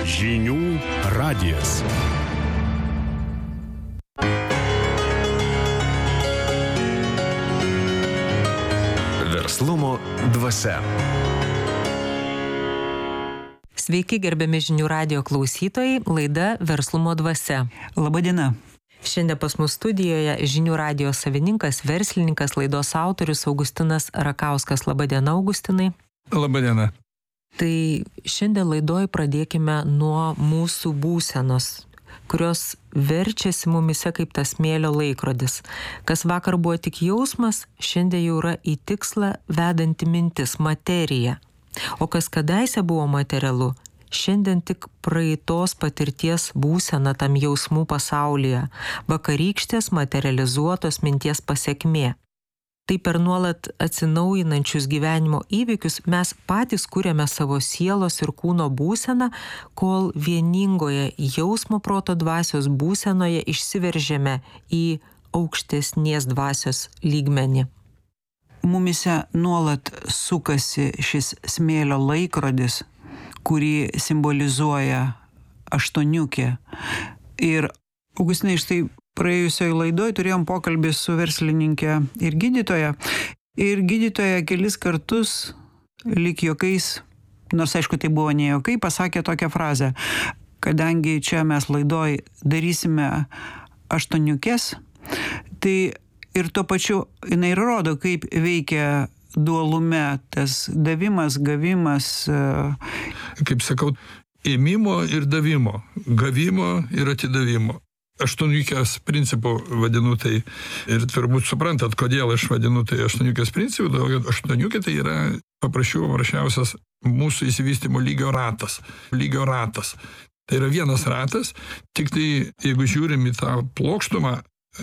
Žinių radijas. Verslumo dvasia. Sveiki, gerbiami Žinių radijo klausytojai, laida Verslumo dvasia. Labadiena. Šiandien pas mus studijoje Žinių radijo savininkas, verslininkas, laidos autorius Augustinas Rakauskas. Labadiena, Augustinai. Labadiena. Tai šiandien laidoj pradėkime nuo mūsų būsenos, kurios verčiasi mumise kaip tas smėlio laikrodis. Kas vakar buvo tik jausmas, šiandien jau yra į tikslą vedanti mintis, materija. O kas kadaise buvo materialu, šiandien tik praeitos patirties būsena tam jausmų pasaulyje, vakarykštės materializuotos minties pasekmė. Tai per nuolat atsinaujinančius gyvenimo įvykius mes patys kuriame savo sielos ir kūno būseną, kol vieningoje jausmo proto dvasios būsenoje išsiveržėme į aukštesnės dvasios lygmenį. Mumise nuolat sukasi šis smėlio laikrodis, kurį simbolizuoja aštuoniukė. Ir Augustinai, štai praėjusioje laidoje turėjom pokalbį su verslininkė ir gydytoja. Ir gydytoja kelis kartus lyg juokais, nors aišku tai buvo ne juokai, pasakė tokią frazę: kadangi čia mes laidoj darysime aštuoniukės, tai ir tuo pačiu jinai rodo, kaip veikia dualume tas davimas, gavimas. Kaip sakau, ėmimo ir davimo, gavimo ir atidavimo. Aštuoniukės principų vadinu tai. Ir turbūt suprantat, kodėl aš vadinu tai aštuoniukės principų. Todėl kad aštuoniukė tai yra paprasčiausias mūsų įsivystymo lygio ratas. Tai yra vienas ratas, tik tai jeigu žiūrim į tą plokštumą,